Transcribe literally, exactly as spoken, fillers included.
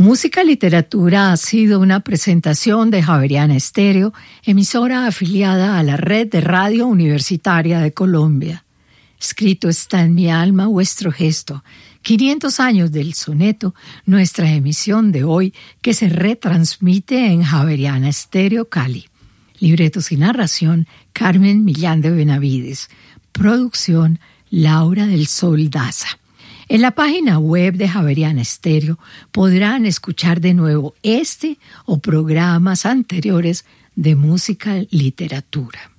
Música Literatura ha sido una presentación de Javeriana Estéreo, emisora afiliada a la Red de Radio Universitaria de Colombia. Escrito está en mi alma vuestro gesto, quinientos años del soneto, nuestra emisión de hoy que se retransmite en Javeriana Estéreo Cali. Libretos y narración, Carmen Millán de Benavides. Producción, Laura del Sol Daza. En la página web de Javeriana Estéreo podrán escuchar de nuevo este o programas anteriores de música literatura.